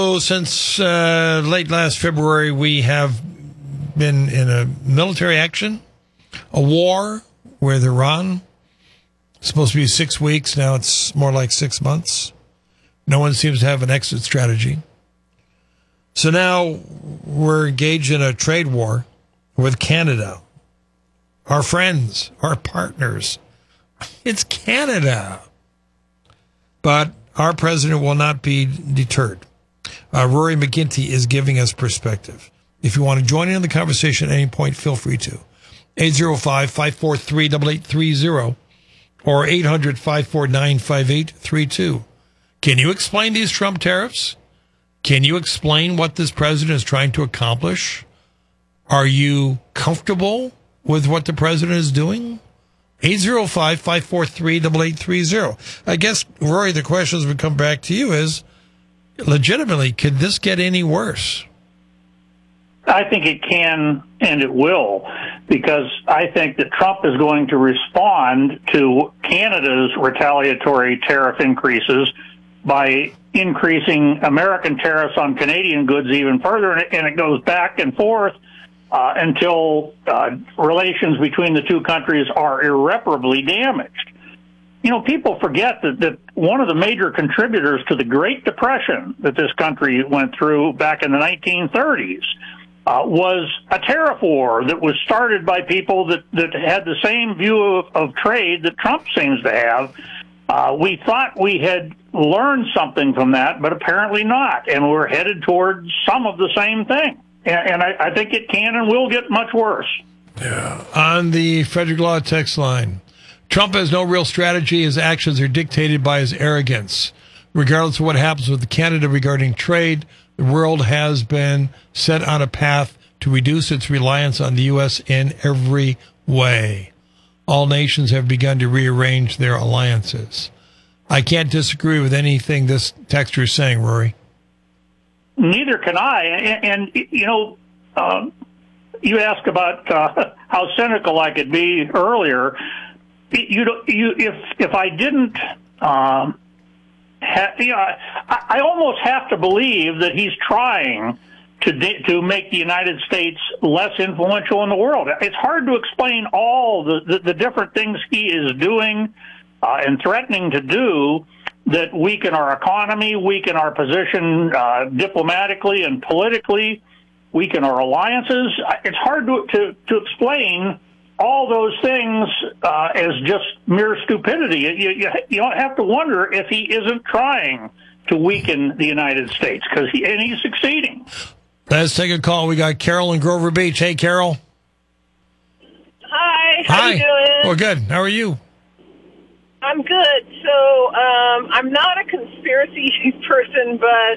So since late last February, we have been in a military action, a war with Iran. It's supposed to be 6 weeks. Now it's more like 6 months. No one seems to have an exit strategy. So now we're engaged in a trade war with Canada. Our friends, our partners. It's Canada. But our president will not be deterred. Rory McGinty is giving us perspective. If you want to join in on the conversation at any point, feel free to. 805-543-8830 or 800-549-5832. Can you explain these Trump tariffs? Can you explain what this president is trying to accomplish? Are you comfortable with what the president is doing? 805-543-8830. I guess, Rory, the questions would come back to you is, legitimately, could this get any worse? I think it can and it will, because I think that Trump is going to respond to Canada's retaliatory tariff increases by increasing American tariffs on Canadian goods even further, and it goes back and forth until relations between the two countries are irreparably damaged. You know, people forget that one of the major contributors to the Great Depression that this country went through back in the 1930s was a tariff war that was started by people that had the same view of trade that Trump seems to have. We thought we had learned something from that, but apparently not, and we're headed towards some of the same thing. And I think it can and will get much worse. Yeah. On the Frederick Law text line, Trump has no real strategy. His actions are dictated by his arrogance. Regardless of what happens with Canada regarding trade, the world has been set on a path to reduce its reliance on the U.S. in every way. All nations have begun to rearrange their alliances. I can't disagree with anything this texter is saying, Rory. Neither can I. And you know, you asked about how cynical I could be earlier. If I didn't, I almost have to believe that he's trying to make the United States less influential in the world. It's hard to explain all the different things he is doing and threatening to do that weaken our economy, weaken our position diplomatically and politically, weaken our alliances. It's hard to explain all those things as just mere stupidity. You have to wonder if he isn't trying to weaken the United States, and he's succeeding. Let's take a call. We got Carol in Grover Beach. Hey, Carol. Hi. How you doing? Well, good. How are you? I'm good. So I'm not a conspiracy person, but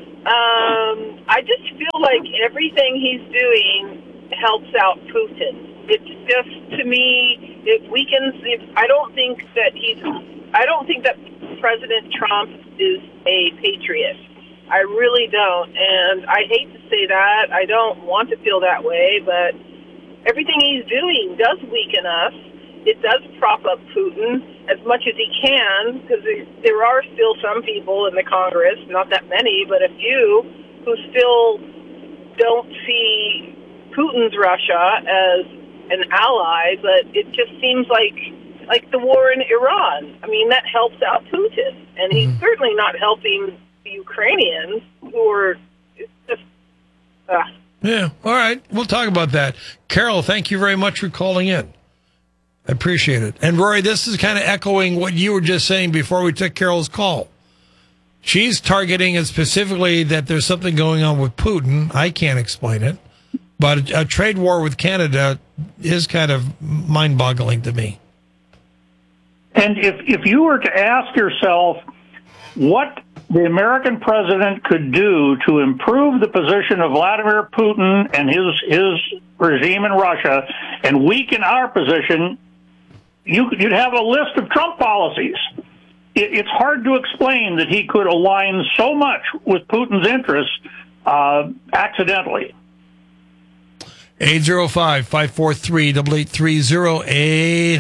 I just feel like everything he's doing helps out Putin. It's just, to me, it weakens. I don't think that President Trump is a patriot. I really don't, and I hate to say that. I don't want to feel that way, but everything he's doing does weaken us. It does prop up Putin as much as he can, because there are still some people in the Congress, not that many, but a few, who still don't see Putin's Russia as an ally, but it just seems like the war in Iran. I mean, that helps out Putin, and he's certainly not helping the Ukrainians, who are just... Yeah, all right. We'll talk about that. Carol, thank you very much for calling in. I appreciate it. And Rory, this is kind of echoing what you were just saying before we took Carol's call. She's targeting it specifically that there's something going on with Putin. I can't explain it. But a trade war with Canada is kind of mind-boggling to me. And if you were to ask yourself what the American president could do to improve the position of Vladimir Putin and his regime in Russia and weaken our position, you'd have a list of Trump policies. It's hard to explain that he could align so much with Putin's interests accidentally. 805-543-8830,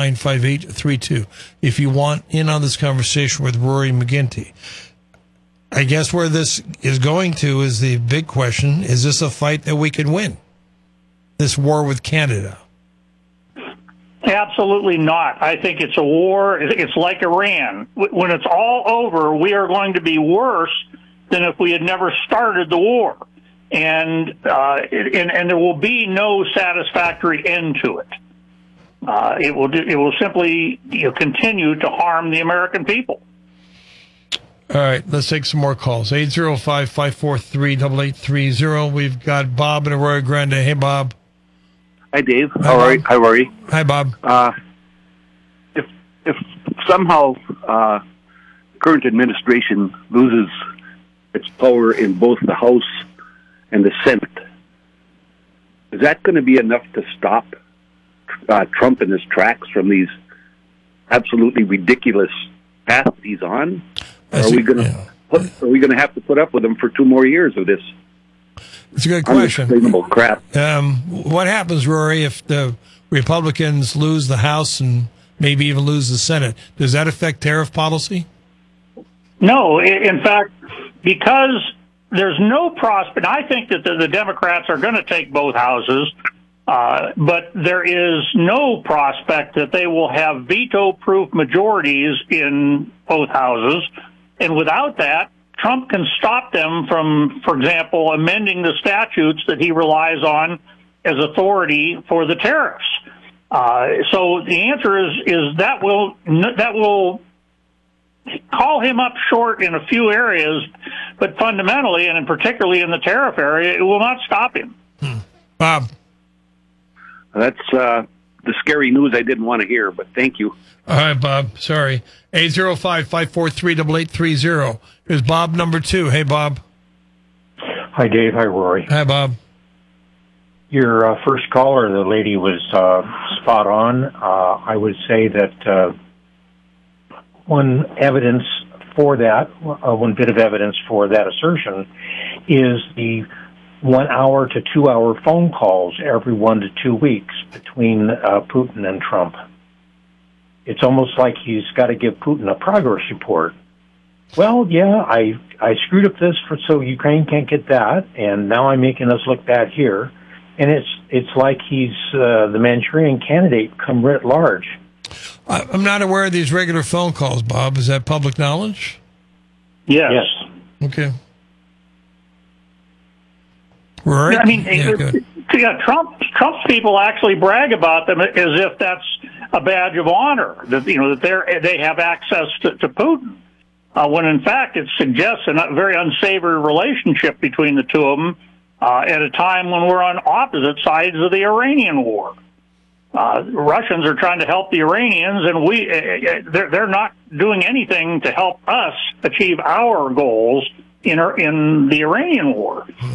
800-549-5832. If you want in on this conversation with Rory McGinty. I guess where this is going to is the big question. Is this a fight that we could win? This war with Canada? Absolutely not. I think it's a war. It's like Iran. When it's all over, we are going to be worse than if we had never started the war. And there will be no satisfactory end to it. It will simply continue to harm the American people. All right, let's take some more calls. 805-543-8830. We've got Bob in Arroyo Grande. Hey, Bob. Hi, Dave. Hi, Bob. How are you? Hi, Bob. If somehow current administration loses its power in both the House and the Senate, is that going to be enough to stop Trump in his tracks from these absolutely ridiculous paths he's on? Or are we going to have to put up with him for 2 more years of this? It's a good question. Unexplainable crap. What happens, Rory, if the Republicans lose the House and maybe even lose the Senate? Does that affect tariff policy? No. In fact, because there's no prospect, I think that the Democrats are going to take both houses, but there is no prospect that they will have veto-proof majorities in both houses. And without that, Trump can stop them from, for example, amending the statutes that he relies on as authority for the tariffs. So the answer is that will call him up short in a few areas, but fundamentally, and particularly in the tariff area, it will not stop him. Bob. That's the scary news I didn't want to hear, but thank you. All right, Bob. Sorry. 805-543-8830. Here's Bob number 2. Hey, Bob. Hi, Dave. Hi, Rory. Hi, Bob. Your first caller, the lady, was spot on. I would say that one evidence for that, one bit of evidence for that assertion, is the 1 hour to 2 hour phone calls every 1 to 2 weeks between Putin and Trump. It's almost like he's got to give Putin a progress report. Well, yeah, I screwed up this so Ukraine can't get that, and now I'm making us look bad here. And it's like he's the Manchurian candidate come writ large. I'm not aware of these regular phone calls, Bob. Is that public knowledge? Yes. Okay. Right. I mean, Trump's people actually brag about them as if that's a badge of honor, that they have access to Putin, when in fact it suggests a very unsavory relationship between the two of them at a time when we're on opposite sides of the Iranian war. Russians are trying to help the Iranians, and they're not doing anything to help us achieve our goals in the Iranian war.